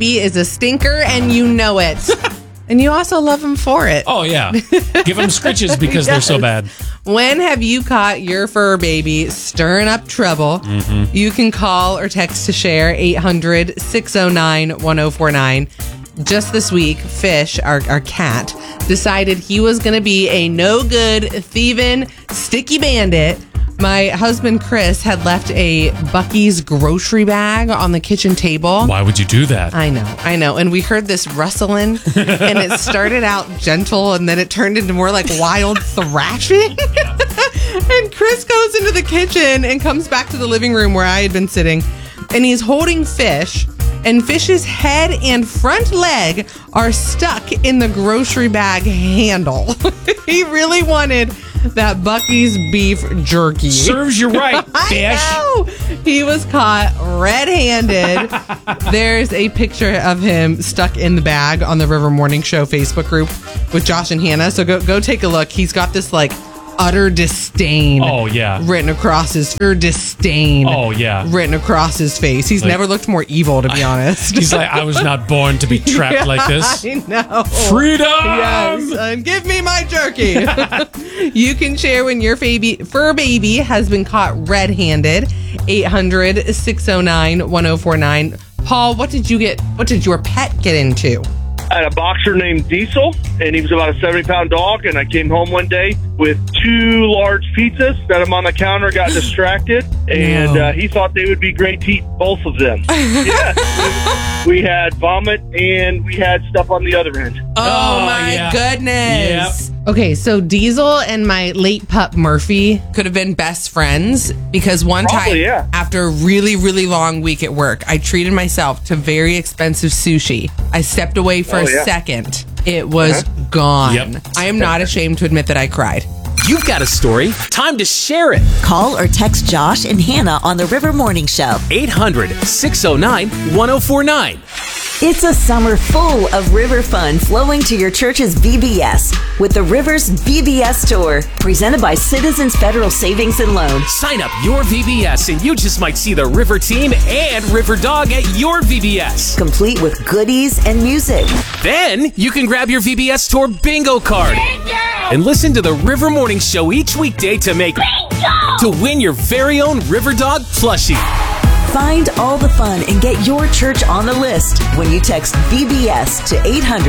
He is a stinker, and you know it. And you also love him for it. Oh, yeah. Give him scritches because they're so bad. When have you caught your fur baby stirring up trouble? Mm-hmm. You can call or text to share 800-609-1049. Just this week, Fish, our cat, decided he was going to be a no-good, thieving, sticky bandit. My husband, Chris, had left a Buc-ee's grocery bag on the kitchen table. Why would you do that? I know. And we heard this rustling, and it started out gentle, and then it turned into more like wild thrashing. And Chris goes into the kitchen and comes back to the living room where I had been sitting, and he's holding Fish, and Fish's head and front leg are stuck in the grocery bag handle. He really wanted that Buc-ee's beef jerky. Serves you right, Fish. I know. He was caught red-handed. There's a picture of him stuck in the bag on the River Morning Show Facebook group with Josh and Hannah. So go take a look. He's got this like utter disdain. Oh yeah. Written across his written across his face. He's never looked more evil, to be honest. He's like, I was not born to be trapped like this. I know. Freedom. Yes, and give me my jerky. You can share when your fur baby has been caught red-handed. 800-609-1049. Paul, what did your pet get into? I had a boxer named Diesel, and he was about a 70-pound dog, and I came home one day with 2 large pizzas, set them on the counter, got distracted, and he thought they would be great to eat both of them. Yeah. We had vomit, and we had stuff on the other end. Oh my goodness. Yep. Okay, so Diesel and my late pup Murphy could have been best friends because one time after a really, really long week at work, I treated myself to very expensive sushi. I stepped away for a second. It was gone. Yep. I am not ashamed to admit that I cried. You've got a story. Time to share it. Call or text Josh and Hannah on the River Morning Show. 800-609-1049. It's a summer full of river fun flowing to your church's VBS with the Rivers VBS Tour, presented by Citizens Federal Savings and Loan. Sign up your VBS and you just might see the River Team and River Dog at your VBS. Complete with goodies and music. Then you can grab your VBS Tour bingo card and listen to the River Morning Show each weekday to win your very own River Dog plushie. Find all the fun and get your church on the list when you text VBS to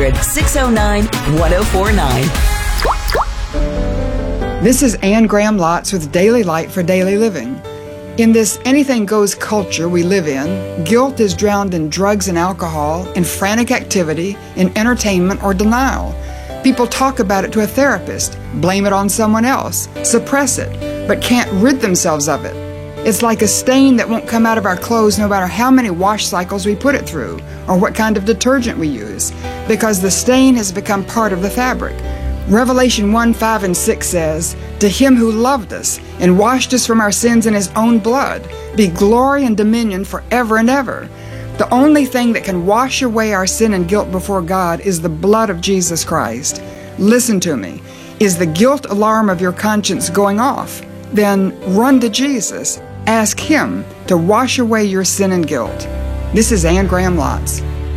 800-609-1049. This is Ann Graham Lotz with Daily Light for Daily Living. In this anything-goes culture we live in, guilt is drowned in drugs and alcohol, in frantic activity, in entertainment or denial. People talk about it to a therapist, blame it on someone else, suppress it, but can't rid themselves of it. It's like a stain that won't come out of our clothes no matter how many wash cycles we put it through or what kind of detergent we use, because the stain has become part of the fabric. Revelation 1:5-6 says, "To him who loved us and washed us from our sins in his own blood, be glory and dominion forever and ever." The only thing that can wash away our sin and guilt before God is the blood of Jesus Christ. Listen to me. Is the guilt alarm of your conscience going off? Then run to Jesus. Ask him to wash away your sin and guilt. This is Ann Graham Lotz.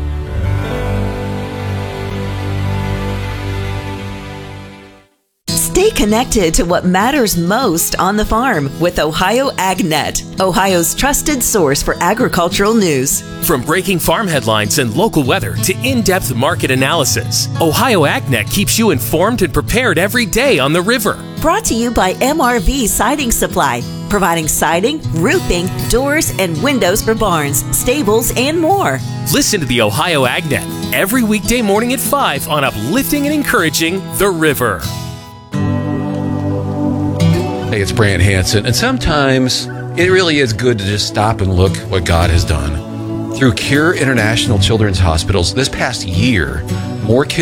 Stay connected to what matters most on the farm with Ohio AgNet, Ohio's trusted source for agricultural news. From breaking farm headlines and local weather to in-depth market analysis, Ohio AgNet keeps you informed and prepared every day on the river. Brought to you by MRV Siding Supply, providing siding, roofing, doors, and windows for barns, stables, and more. Listen to the Ohio AgNet every weekday morning at 5 on uplifting and encouraging the river. Hey, it's Brant Hansen, and sometimes it really is good to just stop and look what God has done. Through Cure International Children's Hospitals this past year, more kids